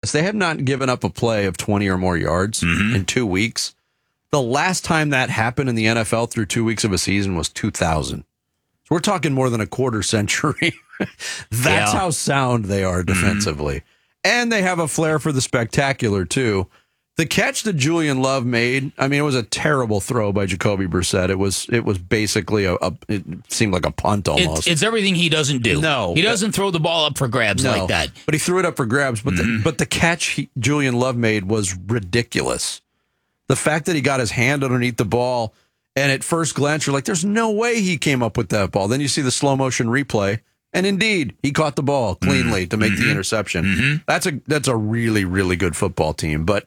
this. They have not given up a play of 20 or more yards in 2 weeks. The last time that happened in the NFL through 2 weeks of a season was 2000. So we're talking more than a quarter century. That's how sound they are defensively. And they have a flair for the spectacular, too. The catch that Julian Love made, I mean, it was a terrible throw by Jacoby Brissett. It was basically it seemed like a punt almost. It's everything he doesn't do. No. He doesn't throw the ball up for grabs like that. But he threw it up for grabs. But the catch Julian Love made was ridiculous. The fact that he got his hand underneath the ball, and at first glance, you're like, there's no way he came up with that ball. Then you see the slow motion replay. And indeed, he caught the ball cleanly to make the interception. That's a really, really good football team. But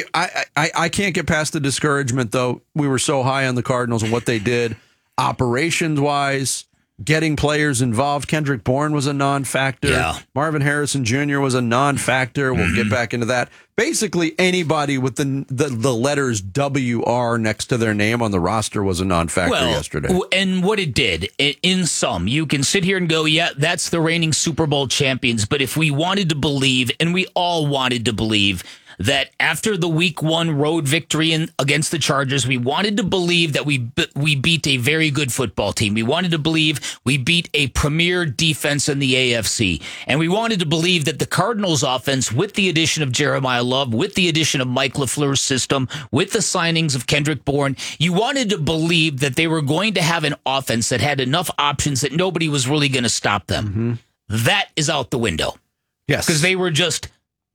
I can't get past the discouragement, though. We were so high on the Cardinals and what they did operations-wise, getting players involved. Kendrick Bourne was a non-factor. Yeah. Marvin Harrison Jr. was a non-factor. We'll get back into that. Basically, anybody with the letters WR next to their name on the roster was a non-factor yesterday. And what it did, in sum, you can sit here and go, yeah, that's the reigning Super Bowl champions. But if we wanted to believe, and we all wanted to believe, that after the Week 1 road victory against the Chargers, we wanted to believe that we beat a very good football team. We wanted to believe we beat a premier defense in the AFC. And we wanted to believe that the Cardinals offense, with the addition of Jeremiah Love, with the addition of Mike LaFleur's system, with the signings of Kendrick Bourne, you wanted to believe that they were going to have an offense that had enough options that nobody was really going to stop them. That is out the window. Yes. Because they were just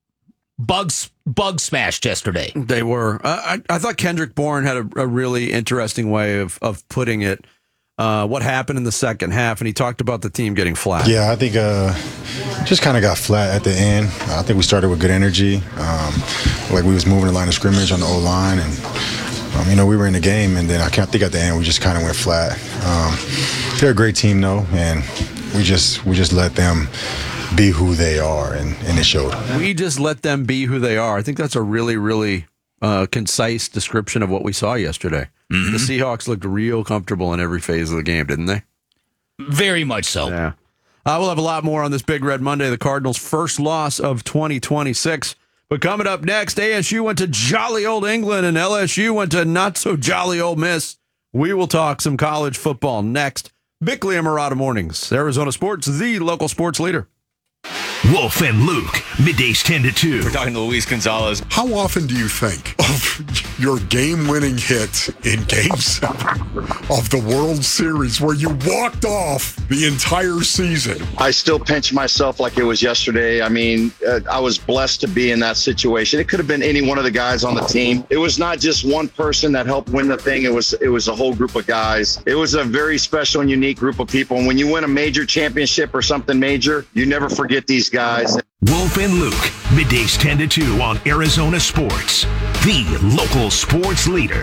bug smashed yesterday. They were. I thought Kendrick Bourne had a really interesting way of putting it. What happened in the second half, and he talked about the team getting flat. Yeah, I think just kind of got flat at the end. I think we started with good energy, like we was moving the line of scrimmage on the O-line, and we were in the game, and then I think at the end we just kind of went flat. They're a great team, though, and we just let them be who they are, and it showed. We just let them be who they are. I think that's a really, really concise description of what we saw yesterday. The Seahawks looked real comfortable in every phase of the game, didn't they? Very much so. Yeah. We'll have a lot more on this Big Red Monday, the Cardinals' first loss of 2026. But coming up next, ASU went to jolly old England, and LSU went to not-so-jolly Ole Miss. We will talk some college football next. Bickley and Murata Mornings, Arizona Sports, the local sports leader. Wolf and Luke, middays 10 to 2. We're talking to Luis Gonzalez. How often do you think of your game-winning hit in Game 7 of the World Series where you walked off the entire season? I still pinch myself like it was yesterday. I mean, I was blessed to be in that situation. It could have been any one of the guys on the team. It was not just one person that helped win the thing. It was a whole group of guys. It was a very special and unique group of people. And when you win a major championship or something major, you never forget these guys. Wolf and Luke, middays 10 to 2 on Arizona Sports, the local sports leader.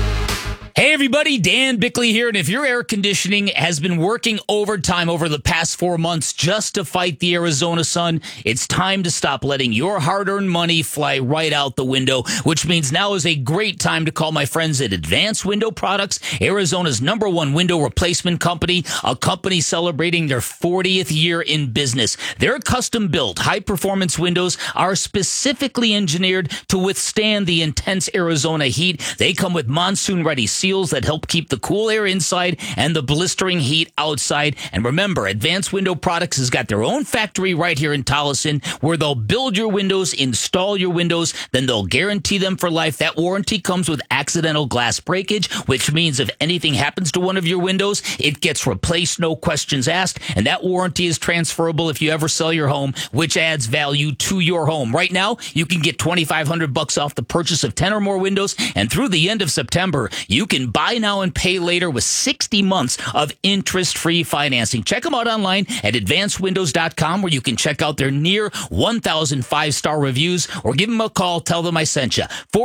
Hey everybody, Dan Bickley here, and if your air conditioning has been working overtime over the past 4 months just to fight the Arizona sun, it's time to stop letting your hard-earned money fly right out the window, which means now is a great time to call my friends at Advanced Window Products, Arizona's #1 window replacement company, a company celebrating their 40th year in business. Their custom-built, high-performance windows are specifically engineered to withstand the intense Arizona heat. They come with monsoon-ready seals that help keep the cool air inside and the blistering heat outside. And remember, Advanced Window Products has got their own factory right here in Tolleson where they'll build your windows, install your windows, then they'll guarantee them for life. That warranty comes with accidental glass breakage, which means if anything happens to one of your windows, it gets replaced, no questions asked. And that warranty is transferable if you ever sell your home, which adds value to your home. Right now, you can get $2,500 off the purchase of 10 or more windows. And through the end of September, you can buy now and pay later with 60 months of interest-free financing. Check them out online at advancedwindows.com where you can check out their near 1,000 5-star reviews or give them a call. Tell them I sent you.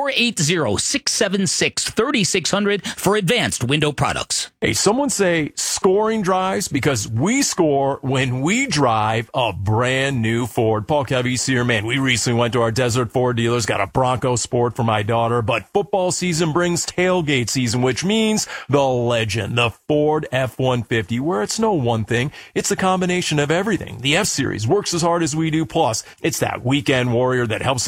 480-676-3600 for Advanced Window Products. Hey, someone say scoring drives because we score when we drive a brand new Ford. Paul Cavese here, man. We recently went to our Desert Ford dealers, got a Bronco Sport for my daughter, but football season brings tailgate season, which means the legend, the Ford F-150, where it's no one thing, it's a combination of everything. The F-Series works as hard as we do, plus it's that weekend warrior that helps